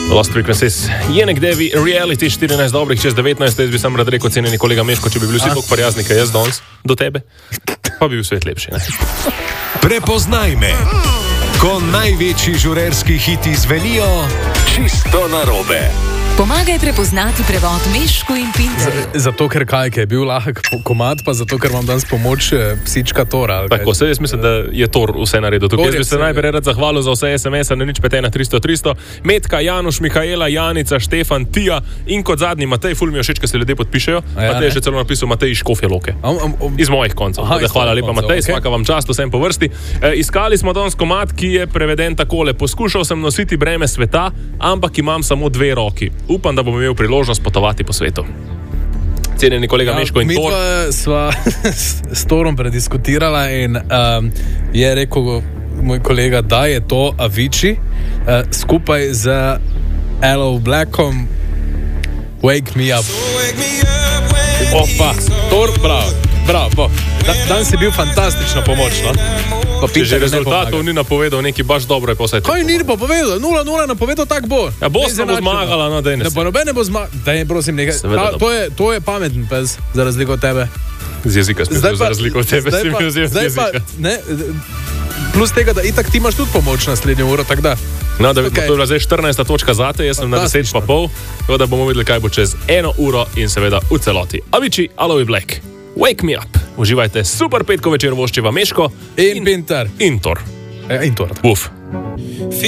Lost Frequencies, Jenek Devi, Reality 14 dobrih čez 19, jaz bi sam rad rekel, cenjeni kolega Meško, če bi bili vsi tako prijazni, kaj jaz danes do tebe, pa bi bil svet lepši, ne? Prepoznaj me, ko največji žurerski hiti zvenijo čisto narobe. Pomagaj prepoznati prevod Meško in Pintar. Zato, ker je bil lahek komad, pa zato, ker vam danes pomoč psička Tora. Tako, se jaz mislim, da je Tor vse naredil. Tukaj bi se najprej rad zahvalil za vse SMS-a, na nič petena 300-300. Metka, Januš, Mihajela, Janica, Štefan, Tija in kot zadnji Matej, ful mi je všeč, ko se ljudje podpišejo. Matej je že celo napisal Matej iz Škofje Loke. Iz mojih koncev. Hvala lepa Matej, smaka vam čast, vsem po vrsti. Iskali smo danes komad, ki je preveden takole. Poskušal sem nositi breme sveta, ampak imam samo 2 roki. Upam, da bom imel priložnost potovati po svetu. Cenjeni kolega Meško in Tor. Mi sva s Torom prediskutirala in je rekel moj kolega, da je to Avicii skupaj z Aloe Blackom Wake Me Up. Opa, Tor, bravo. Danes je bil fantastična pomoč, no? Če že rezultatov ni napovedal, nekaj baš dobro je posvetiti. Kaj ni pa povedal? 0-0 napovedal, tak bo. Ja, Bosna bo zmagala, no, daj ne. Ne bo nobene bo zmagala. Daj, prosim, nekaj. To je pameten pes, za razliko od tebe. Z jezika spet, za razliko od tebe si mi vzel z jezika. Plus tega, da itak ti imaš tudi pomoč naslednjo uro, tak da. No, da to je bila zdaj 14. točka zate, jaz sem na 10,5, tako da bomo videli, kaj bo čez 1 uro in seveda v celoti. Avicii, Aloe Black, Wake Me Up. Uživajte, super petko večer voščiva Meško in Pintar. In Tor. In Tor. Uf.